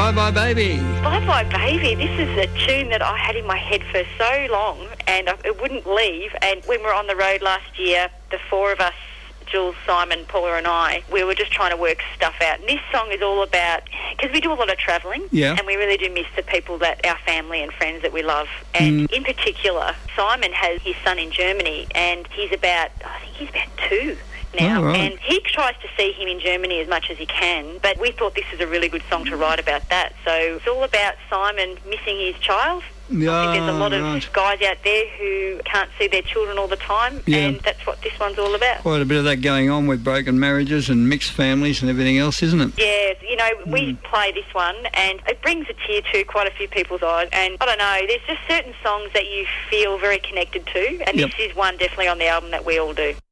Bye Bye Baby. Bye Bye Baby. This is a tune that I had in my head for so long and it wouldn't leave. And when we were on the road last year, the four of us, Jules, Simon, Paula and I, we were just trying to work stuff out. And this song is all about, because we do a lot of travelling, and we really do miss the people that, our family and friends that we love. And in particular, Simon has his son in Germany and he's about, I think he's about 2 now. Right. And he tries to see him in Germany as much as he can, but we thought this is a really good song to write about that. So it's all about Simon missing his child. I think there's a lot of guys out there who can't see their children all the time, and that's what this one's all about. Quite a bit of that going on with broken marriages and mixed families and everything else, isn't it? Yeah, you know, we play this one and it brings a tear to quite a few people's eyes. And I don't know, there's just certain songs that you feel very connected to, and this is one definitely on the album that we all do.